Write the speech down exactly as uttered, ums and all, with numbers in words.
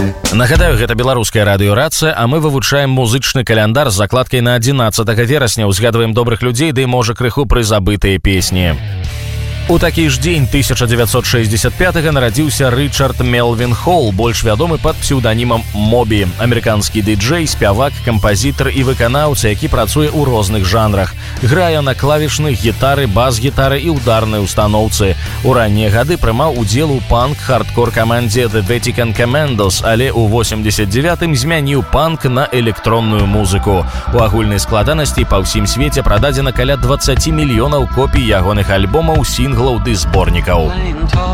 Нагадаю, гэта беларуская радыёрацыя, а мы вывучаем музычны каляндар з закладкай на адзінаццатага верасня, узгадваем добрых людзей, ды можа крыху прызабытыя песні. У такі ж дзень тысяча дзевяцьсот шэсцьдзесят пятага нарадзіўся Рычард Мелвін Холл, больш вядомы пад псеўданімам Мобі, амерыканскі ды-джэй, спявак, кампазітар і выканаўца, які працуе ў розных жанрах. Грае на клавішных, гітары, бас-гітары і ударнай устаноўцы. У раннія гады прымаў удзел у панк-хардкор камандзе The Vatican Commandos, але ў восемьдесят девятым змяніў панк на электронную музыку. У агульнай складанасці па ўсім свеце прададзена каля дваццаць мільёнаў копій ягоных альбомаў, сінглаў ды зборнікаў.